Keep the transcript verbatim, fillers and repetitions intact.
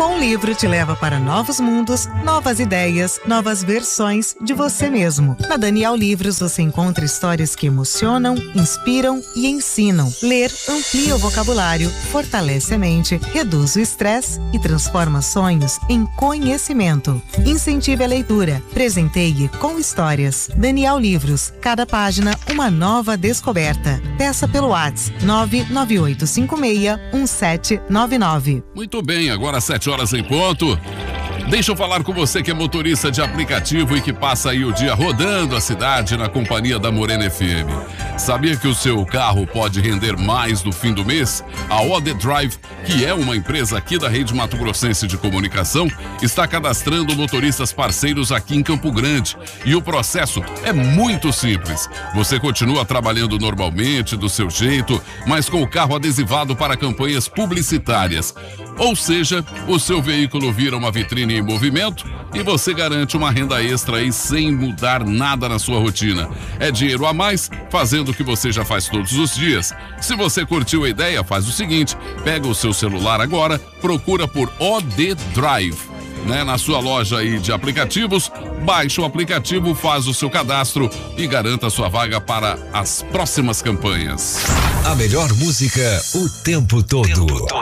bom livro te leva para novos mundos, novas ideias, novas versões de você mesmo. Na Daniel Livros você encontra histórias que emocionam, inspiram e ensinam. Ler amplia o vocabulário, fortalece a mente, reduz o estresse e transforma sonhos em conhecimento. Incentive a leitura, presenteie com histórias. Daniel Livros, cada página uma nova descoberta. Peça pelo WhatsApp nove nove oito cinco seis um sete nove nove. Muito bem, agora sete horas em ponto. Deixa eu falar com você que é motorista de aplicativo e que passa aí o dia rodando a cidade na companhia da Morena F M. Sabia que o seu carro pode render mais no fim do mês? A O D Drive, que é uma empresa aqui da Rede Mato Grossense de Comunicação, está cadastrando motoristas parceiros aqui em Campo Grande. E o processo é muito simples. Você continua trabalhando normalmente, do seu jeito, mas com o carro adesivado para campanhas publicitárias. Ou seja, o seu veículo vira uma vitrine em movimento e você garante uma renda extra aí sem mudar nada na sua rotina. É dinheiro a mais, fazendo o que você já faz todos os dias. Se você curtiu a ideia, faz o seguinte, pega o seu celular agora, procura por O D Drive, né, na sua loja aí de aplicativos, baixa o aplicativo, faz o seu cadastro e garanta sua vaga para as próximas campanhas. A melhor música o tempo todo. Tempo todo.